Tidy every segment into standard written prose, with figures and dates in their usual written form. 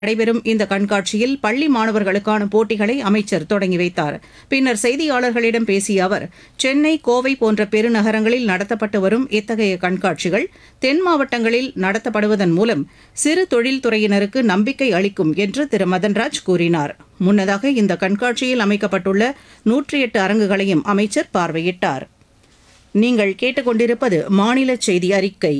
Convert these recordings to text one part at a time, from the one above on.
நடைபெறும் இந்த கண்காட்சியில் பள்ளி மாணவர்களுக்கான போட்டிகளை அமைச்சர் தொடங்கி வைத்தார். பின்னர் செய்தியாளர்களிடம் பேசிய அவர், சென்னை, கோவை போன்ற பெருநகரங்களில் நடத்தப்பட்டு வரும் இத்தகைய கண்காட்சிகள் தென் மாவட்டங்களில் நடத்தப்படுவதன் மூலம் சிறு தொழில்துறையினருக்கு நம்பிக்கை அளிக்கும் என்று திரு மதன்ராஜ் கூறினார். முன்னதாக இந்த கண்காட்சியில் அமைக்கப்பட்டுள்ள 108 அரங்குகளையும் அமைச்சர் பார்வையிட்டார். நீங்கள் கேட்டுக்கொண்டிருப்பது மாநில செய்தி அறிக்கை.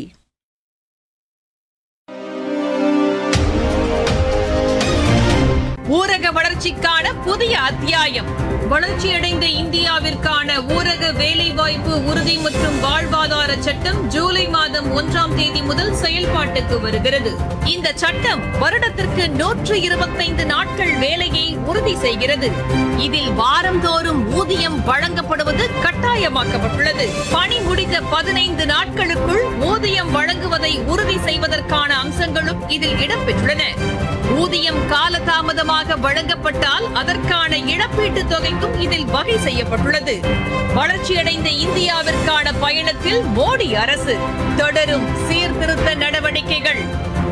ஊரக வளர்ச்சிக்கான புதிய அத்தியாயம். வளர்ச்சியடைந்த இந்தியாவிற்கான ஊரக வேலைவாய்ப்பு உறுதி மற்றும் வாழ்வாதார சட்டம் ஜூலை மாதம் 1ஆம் தேதி முதல் செயல்பாட்டுக்கு வருகிறது. இந்த சட்டம் வருடத்திற்கு 125 நாட்கள் வேலையை உறுதி செய்கிறது. இதில் வாரந்தோறும் ஊதியம் வழங்கப்படுவது கட்டாயமாக்கப்பட்டுள்ளது. பணி முடிந்த 15 நாட்களுக்குள் ஊதியம் வழங்குவதை உறுதி செய்வதற்கான அம்சங்களும் இதில் இடம்பெற்றுள்ளன. ஊதியம் காலதாமதமாக வழங்கப்பட்டால் அதற்கான இழப்பீட்டுத் தொகைக்கும் இதில் வகை செய்யப்பட்டுள்ளது. வளர்ச்சியடைந்த இந்தியாவிற்கான பயணத்தில் மோடி அரசு தொடரும் சீர்திருத்த நடவடிக்கைகள்.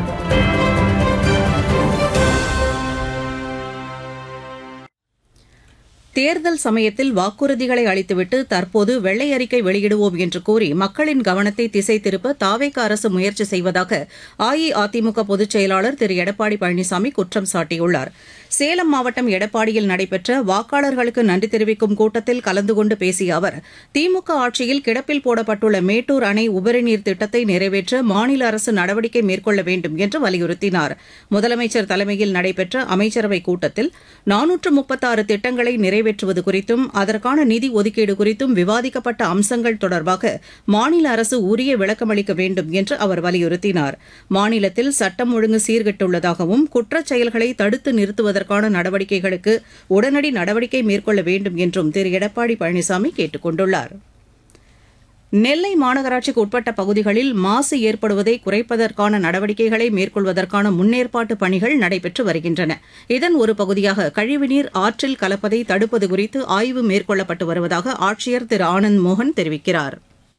தேர்தல் சமயத்தில் வாக்குறுதிகளை அளித்துவிட்டு தற்போது வெள்ளை அறிக்கை வெளியிடுவோம் என்று கூறி மக்களின் கவனத்தை திசை திருப்ப தாவேக அரசு முயற்சி செய்வதாக அஇஅதிமுக பொதுச் செயலாளர் திரு எடப்பாடி பழனிசாமி குற்றம் சாட்டியுள்ளார். சேலம் மாவட்டம் எடப்பாடியில் நடைபெற்ற வாக்காளர்களுக்கு நன்றி தெரிவிக்கும் கூட்டத்தில் கலந்து கொண்டு பேசிய அவர், திமுக ஆட்சியில் கிடப்பில் போடப்பட்டுள்ள மேட்டூர் அணை உபரிநீர் திட்டத்தை நிறைவேற்ற மாநில அரசு நடவடிக்கை மேற்கொள்ள வேண்டும் என்று வலியுறுத்தினார். முதலமைச்சர் தலைமையில் நடைபெற்ற அமைச்சரவைக் கூட்டத்தில் 436 திட்டங்களை நிறைவேற்றுவது குறித்தும் அதற்கான நிதி ஒதுக்கீடு குறித்தும் விவாதிக்கப்பட்ட அம்சங்கள் தொடர்பாக மாநில அரசு உரிய விளக்கமளிக்க வேண்டும் என்று அவர் வலியுறுத்தினார். மாநிலத்தில் சட்டம் ஒழுங்கு சீர்கெட்டுள்ளதாகவும் குற்றச் செயல்களை தடுத்து நிறுத்துவதற்கான நடவடிக்கைகளுக்கு உடனடி நடவடிக்கை மேற்கொள்ள வேண்டும் என்றும் திரு எடப்பாடி பழனிசாமி கேட்டுக் கொண்டுள்ளார். நெல்லை மாநகராட்சிக்கு உட்பட்ட பகுதிகளில் மாசு ஏற்படுவதை குறைப்பதற்கான நடவடிக்கைகளை மேற்கொள்வதற்கான முன்னேற்பாட்டு பணிகள் நடைபெற்று வருகின்றன. இதன் ஒரு பகுதியாக கழிவுநீர் ஆற்றில் கலப்பதை தடுப்பது குறித்து ஆய்வு மேற்கொள்ளப்பட்டு வருவதாக ஆட்சியர் திரு ஆனந்த் மோகன் தெரிவிக்கிறார்.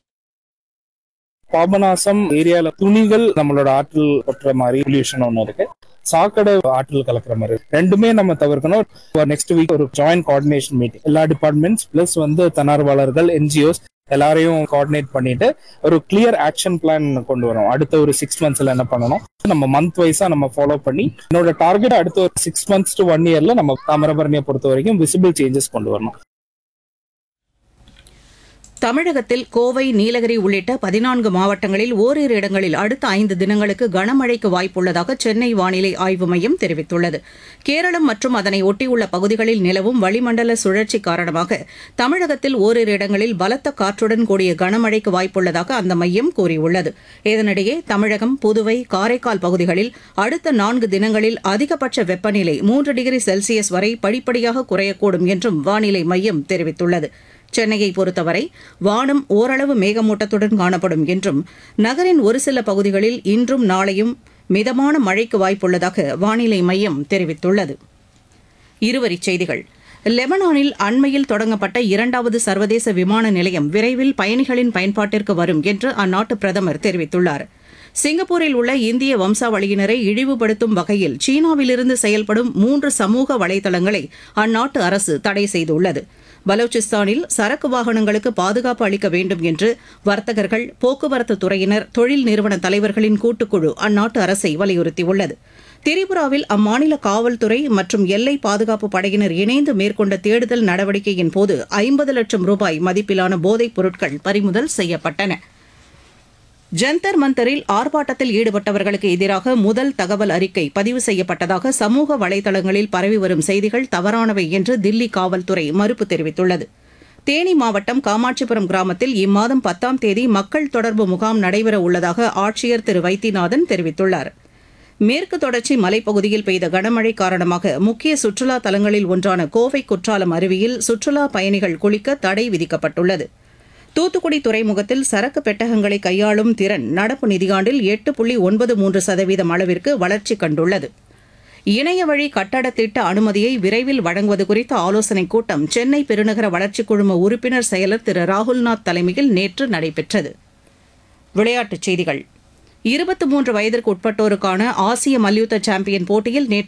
பாபநாசம் ஏரியால துணிகள் நம்மளோட ஆற்றில் கொட்டுற மாதிரி பொல்யூஷன் ஒன்று இருக்கு. சாக்கடை ஆற்றில் கலக்கிற மாதிரி ரெண்டுமே நம்ம தவிர்க்கணும். நெக்ஸ்ட் வீக் ஒரு ஜாயிண்ட் கோஆர்டினேஷன் மீட்டிங் எல்லா டிபார்ட்மெண்ட்ஸ் பிளஸ் தன்னார்வலர்கள், என்ஜிஓஸ் எல்லாரையும் கோஆர்டினேட் பண்ணிட்டு ஒரு கிளியர் ஆக்ஷன் பிளான் கொண்டு வரோம். அடுத்த ஒரு 6 monthsல என்ன பண்ணணும், நம்ம மந்த் வைஸா நம்ம ஃபாலோ பண்ணி என்னோட டார்கெட் அடுத்த ஒரு 6 months to 1 yearல நம்ம தாமிரபரணியை பொறுத்த வரைக்கும் விசிபிள் சேஞ்சஸ் கொண்டு வரணும். தமிழகத்தில் கோவை, நீலகிரி உள்ளிட்ட 14 மாவட்டங்களில் ஓரிரு இடங்களில் அடுத்த 5 தினங்களுக்கு கனமழைக்கு வாய்ப்புள்ளதாக சென்னை வானிலை ஆய்வு மையம் தெரிவித்துள்ளது. கேரளம் மற்றும் அதனை ஒட்டியுள்ள பகுதிகளில் நிலவும் வளிமண்டல சுழற்சி காரணமாக தமிழகத்தில் ஓரிரு இடங்களில் பலத்த காற்றுடன் கூடிய கனமழைக்கு வாய்ப்புள்ளதாக அந்த மையம் கூறியுள்ளது. இதனிடையே தமிழகம், புதுவை, காரைக்கால் பகுதிகளில் அடுத்த 4 தினங்களில் அதிகபட்ச வெப்பநிலை 3 டிகிரி செல்சியஸ் வரை படிப்படியாக குறையக்கூடும் என்றும் வானிலை மையம் தெரிவித்துள்ளது. சென்னையை பொறுத்தவரை வானம் ஓரளவு மேகமூட்டத்துடன் காணப்படும் என்றும் நகரின் ஒரு சில பகுதிகளில் இன்றும் நாளையும் மிதமான மழைக்கு வாய்ப்புள்ளதாக வானிலை மையம் தெரிவித்துள்ளது. இருவரிச் செய்திகள். லெபனானில் அண்மையில் தொடங்கப்பட்ட 2வது சர்வதேச விமான நிலையம் விரைவில் பயணிகளின் பயன்பாட்டிற்கு வரும் என்று அந்நாட்டு பிரதமர் தெரிவித்துள்ளார். சிங்கப்பூரில் உள்ள இந்திய வம்சாவளியினரை இழிவுபடுத்தும் வகையில் சீனாவிலிருந்து செயல்படும் 3 சமூக வலைதளங்களை அந்நாட்டு அரசு தடை செய்துள்ளது. பலூச்சிஸ்தானில் சரக்கு வாகனங்களுக்கு பாதுகாப்பு அளிக்க வேண்டும் என்று வர்த்தகர்கள், போக்குவரத்து துறையினர், தொழில் நிறுவன தலைவர்களின் கூட்டுக்குழு அந்நாட்டு அரசை வலியுறுத்தியுள்ளது. திரிபுராவில் அம்மாநில காவல்துறை மற்றும் எல்லை பாதுகாப்பு படையினர் இணைந்து மேற்கொண்ட தேடுதல் நடவடிக்கையின் போது 50 லட்சம் ரூபாய் மதிப்பிலான போதைப் பொருட்கள் பறிமுதல் செய்யப்பட்டன. ஜந்தர் மந்தரில் ஆர்ப்பாட்டத்தில் ஈடுபட்டவர்களுக்கு எதிராக முதல் தகவல் அறிக்கை பதிவு செய்யப்பட்டதாக சமூக வலைதளங்களில் பரவி வரும் செய்திகள் தவறானவை என்று தில்லி காவல்துறை மறுப்பு தெரிவித்துள்ளது. தேனி மாவட்டம் காமாட்சிபுரம் கிராமத்தில் இம்மாதம் 10ஆம் தேதி மக்கள் தொடர்பு முகாம் நடைபெற உள்ளதாக ஆட்சியர் திரு வைத்தியநாதன் தெரிவித்துள்ளார். மேற்கு தொடர்ச்சி மலைப்பகுதியில் பெய்த கனமழை காரணமாக முக்கிய சுற்றுலா தலங்களில் ஒன்றான கோவை குற்றாலம் அருவியில் சுற்றுலா பயணிகள் குளிக்க தடை விதிக்கப்பட்டுள்ளது. தூத்துக்குடி துறைமுகத்தில் சரக்கு பெட்டகங்களை கையாளும் திறன் நடப்பு நிதியாண்டில் 8.93% அளவிற்கு வளர்ச்சி கண்டுள்ளது. இணைய வழி கட்டட திட்ட அனுமதியை விரைவில் வழங்குவது குறித்த ஆலோசனைக் கூட்டம் சென்னை பெருநகர வளர்ச்சிக் குழும உறுப்பினர் செயலர் திரு ராகுல்நாத் தலைமையில் நேற்று நடைபெற்றது. விளையாட்டுச் செய்திகள். 23 வயதிற்கு உட்பட்டோருக்கான ஆசிய மல்யுத்த சாம்பியன் போட்டியில் நேற்று